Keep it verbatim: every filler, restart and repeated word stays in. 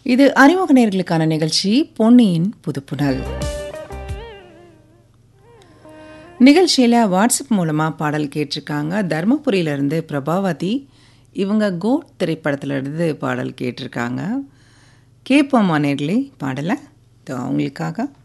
இது அறிமுக நேயர்களுக்கான நிகழ்ச்சி பொன்னியின் புதுப்புணல். நிகழ்ச்சியில் வாட்ஸ்அப் மூலமாக பாடல் கேட்டிருக்காங்க. தருமபுரியிலேருந்து பிரபாவதி. இவங்க கோட் திரைப்படத்திலிருந்து பாடல் கேட்டிருக்காங்க. கேட்போமா நேர்களே பாடலை அவங்களுக்காக.